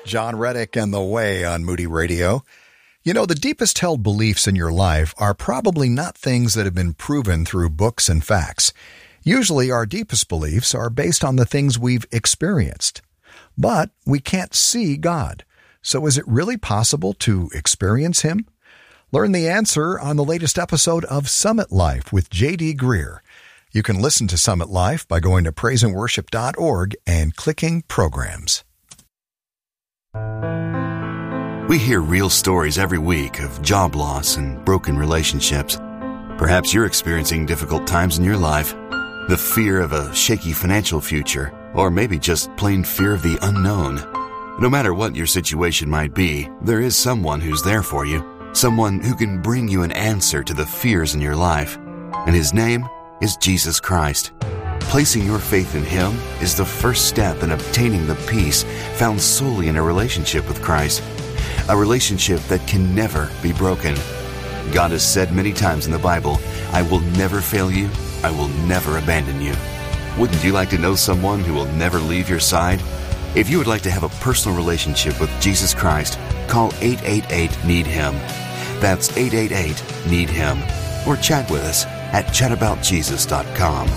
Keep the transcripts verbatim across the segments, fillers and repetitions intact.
John Reddick and The Way on Moody Radio. You know, the deepest held beliefs in your life are probably not things that have been proven through books and facts. Usually our deepest beliefs are based on the things we've experienced. But we can't see God. So is it really possible to experience Him? Learn the answer on the latest episode of Summit Life with J D Greer. You can listen to Summit Life by going to praise and worship dot org and clicking Programs. We hear real stories every week of job loss and broken relationships. Perhaps you're experiencing difficult times in your life, the fear of a shaky financial future, or maybe just plain fear of the unknown. No matter what your situation might be, there is someone who's there for you, someone who can bring you an answer to the fears in your life. And His name is Jesus Christ. Placing your faith in Him is the first step in obtaining the peace found solely in a relationship with Christ, a relationship that can never be broken. God has said many times in the Bible, "I will never fail you, I will never abandon you." Wouldn't you like to know someone who will never leave your side? If you would like to have a personal relationship with Jesus Christ, call eight eight eight, need him. That's eight eight eight, need him. Or chat with us at chat about jesus dot com.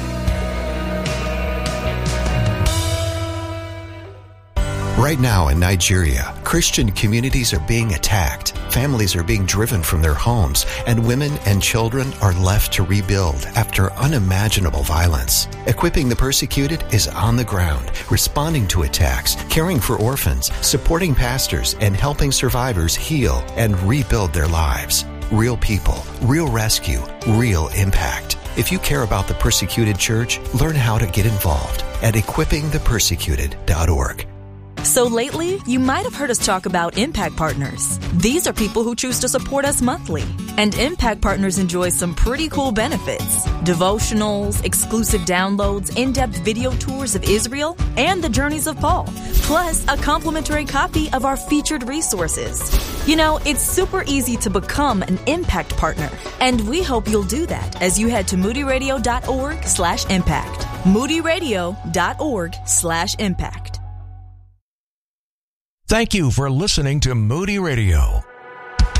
Right now in Nigeria, Christian communities are being attacked, families are being driven from their homes, and women and children are left to rebuild after unimaginable violence. Equipping the Persecuted is on the ground, responding to attacks, caring for orphans, supporting pastors, and helping survivors heal and rebuild their lives. Real people, real rescue, real impact. If you care about the Persecuted Church, learn how to get involved at equipping the persecuted dot org. So lately, you might have heard us talk about Impact Partners. These are people who choose to support us monthly. And Impact Partners enjoy some pretty cool benefits. Devotionals, exclusive downloads, in-depth video tours of Israel, and the journeys of Paul. Plus, a complimentary copy of our featured resources. You know, it's super easy to become an Impact Partner. And we hope you'll do that as you head to moody radio dot org slash impact. moody radio dot org slash impact. Thank you for listening to Moody Radio.